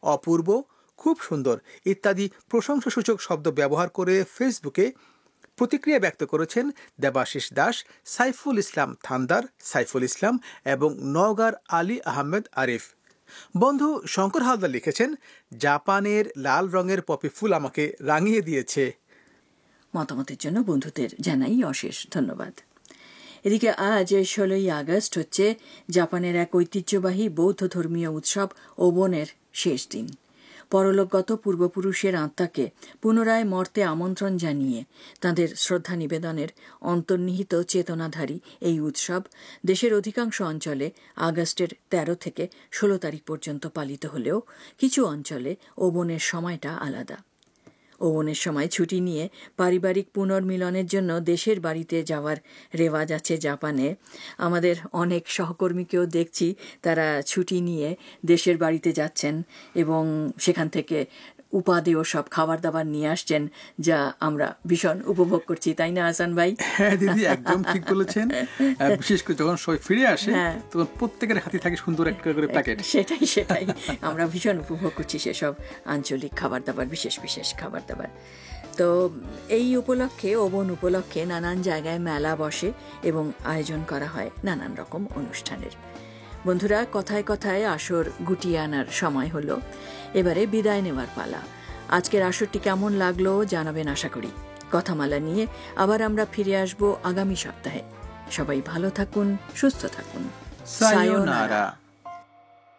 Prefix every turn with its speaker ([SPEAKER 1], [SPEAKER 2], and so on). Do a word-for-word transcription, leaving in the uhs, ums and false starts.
[SPEAKER 1] অপূর্ব, খুব সুন্দর ইত্যাদি প্রশংসাসূচক শব্দ ব্যবহার করে ফেসবুকে প্রতিক্রিয়া ব্যক্ত করেছেন দেবাশিস দাস, সাইফুল ইসলাম থান্দার, সাইফুল ইসলাম এবং নওগাঁর আলী আহমেদ আরিফ। বন্ধু শঙ্কর হালদার লিখেছেন, জাপানের লাল রঙের পপি ফুল আমাকে রাঙিয়ে দিয়েছে।
[SPEAKER 2] মতামতের জন্য বন্ধুদের জানাই অশেষ ধন্যবাদ। এদিকে আজ ষোলোই আগস্ট হচ্ছে জাপানের এক ঐতিহ্যবাহী বৌদ্ধ ধর্মীয় উৎসব ওবনের শেষ দিন। পরলোকগত পূর্বপুরুষের আত্মাকে পুনরায় মর্তে আমন্ত্রণ জানিয়ে তাঁদের শ্রদ্ধা নিবেদনের অন্তর্নিহিত চেতনাধারী এই উৎসব দেশের অধিকাংশ অঞ্চলে আগস্টের তেরো থেকে ষোলো তারিখ পর্যন্ত পালিত হলেও কিছু অঞ্চলে ওবনের সময়টা আলাদা। ওবনের সময় ছুটি নিয়ে পারিবারিক পুনর্মিলনের জন্য দেশের বাড়িতে যাওয়ার রেওয়াজ আছে জাপানে। আমাদের অনেক সহকর্মীকেও দেখছি তারা ছুটি নিয়ে দেশের বাড়িতে যাচ্ছেন এবং সেখান থেকে উপাদেয় সব খাবার দাবার নিয়ে আসছেন, যা আমরা ভীষণ উপভোগ করছি, তাই না আহসান ভাই?
[SPEAKER 1] হ্যাঁ দিদি, একদম ঠিক বলেছেন। বিশেষ করে যখন সবাই ফিরে আসে তখন প্রত্যেকের হাতে থাকে সুন্দর একটা করে প্যাকেট।
[SPEAKER 2] সেটাই সেটাই আমরা ভীষণ উপভোগ করছি সেসব আঞ্চলিক খাবার দাবার, বিশেষ বিশেষ খাবার দাবার। তো এই উপলক্ষে, ওবন উপলক্ষে নানান জায়গায় মেলা বসে এবং আয়োজন করা হয় নানান রকম অনুষ্ঠানের। বন্ধুরা, কথায় কথায় আসর গুটিয়ে আনার সময় হলো। এবারে বিদায় নেওয়ার পালা। আজকের আসরটি কেমন লাগলো জানাবেন আশা করি। কথামালা নিয়ে আবার আমরা ফিরে আসব আগামী সপ্তাহে। সবাই ভালো থাকুন, সুস্থ থাকুন।
[SPEAKER 1] সায়োনারা।